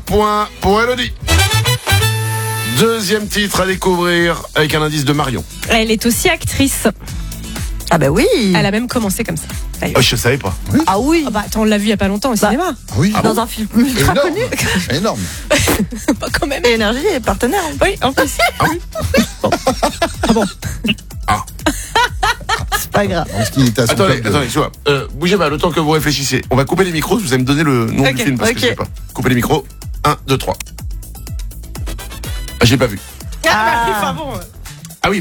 point pour Elodie. Deuxième titre à découvrir avec un indice de Marion. Elle est aussi actrice. Ah bah oui. Elle a même commencé comme ça. Oh, je savais pas. Ah oui. Ah bah attends, on l'a vu il y a pas longtemps au cinéma. Oui. Dans un film ultra Énorme. connu. Énorme. Pas quand même. Et Énergie est partenaire. Oui, en plus. C'est pas grave. Parce qu'il était à son Attendez, club de- excusez-moi. Bougez pas, le temps que vous réfléchissez. On va couper les micros, vous allez me donner le nom Ok, du film parce que ok. je sais pas. Coupez les micros. 1, 2, 3. Ah, j'ai pas vu. Ah, enfin bon.